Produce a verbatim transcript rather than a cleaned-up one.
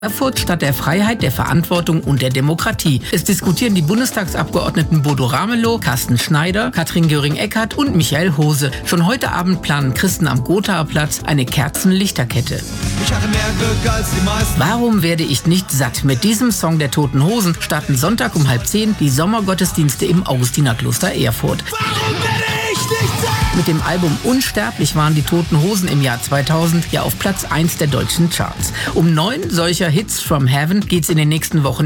Erfurt Stadt der Freiheit, der Verantwortung und der Demokratie. Es diskutieren die Bundestagsabgeordneten Bodo Ramelow, Carsten Schneider, Katrin Göring-Eckardt und Michael Hose. Schon heute Abend planen Christen am Gothaer Platz eine Kerzenlichterkette. Ich hatte mehr Glück als die meisten. Warum werde ich nicht satt? Mit diesem Song der Toten Hosen starten Sonntag um halb zehn die Sommergottesdienste im Augustinerkloster Erfurt. Warum werde ich nicht satt? Mit dem Album Unsterblich waren die Toten Hosen im Jahr zweitausend ja auf Platz eins der deutschen Charts. Um neun solcher Hits from Heaven geht's in den nächsten Wochen